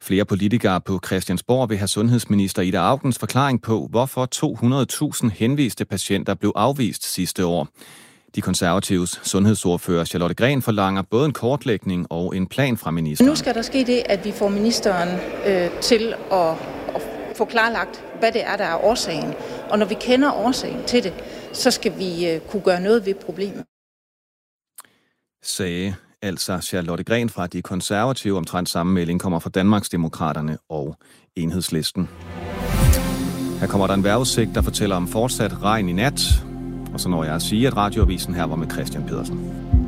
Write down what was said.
Flere politikere på Christiansborg vil have sundhedsminister Ida Aukens forklaring på, hvorfor 200.000 henviste patienter blev afvist sidste år. De konservatives sundhedsordfører Charlotte Gren forlanger både en kortlægning og en plan fra ministeren. Nu skal der ske det, at vi får ministeren til at få klarlagt, hvad det er, der er årsagen. Og når vi kender årsagen til det, så skal vi kunne gøre noget ved problemet. Sagde altså Charlotte Gren fra de konservative. Omtrent samme melding kommer fra Danmarksdemokraterne og Enhedslisten. Her kommer der en vejrudsigt, der fortæller om fortsat regn i nat. Og så når jeg at sige, at radioavisen her var med Christian Pedersen.